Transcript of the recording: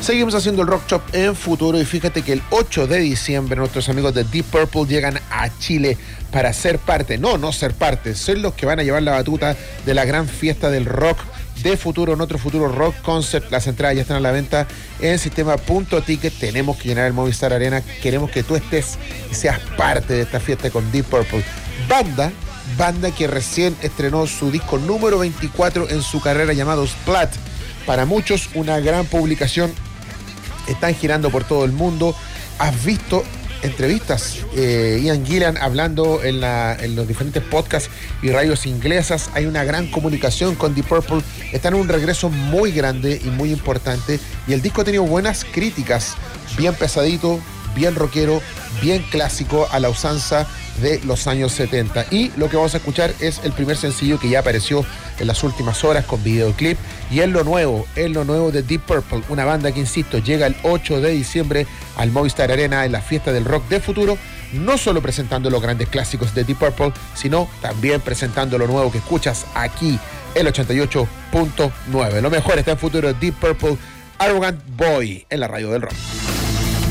Seguimos haciendo el Rock Shop en Futuro y fíjate que el 8 de diciembre nuestros amigos de Deep Purple llegan a Chile para ser parte, no ser parte, son los que van a llevar la batuta de la gran fiesta del rock de Futuro, en otro Futuro Rock Concert. Las entradas ya están a la venta en sistema.ticket. Tenemos que llenar el Movistar Arena, queremos que tú estés y seas parte de esta fiesta con Deep Purple. Banda que recién estrenó su disco número 24 en su carrera llamado Splat. Para muchos una gran publicación. Están girando por todo el mundo. ¿Has visto entrevistas? Ian Gillan hablando en los diferentes podcasts y radios inglesas. Hay una gran comunicación con Deep Purple. Están en un regreso muy grande y muy importante. Y el disco ha tenido buenas críticas. Bien pesadito, bien rockero, bien clásico a la usanza de los años 70. Y lo que vamos a escuchar es el primer sencillo que ya apareció en las últimas horas con videoclip, y es lo nuevo de Deep Purple, una banda que, insisto, llega el 8 de diciembre al Movistar Arena en la fiesta del rock de Futuro, no solo presentando los grandes clásicos de Deep Purple, sino también presentando lo nuevo que escuchas aquí, el 88.9. Lo mejor está en Futuro, Deep Purple, Arrogant Boy, en la radio del rock.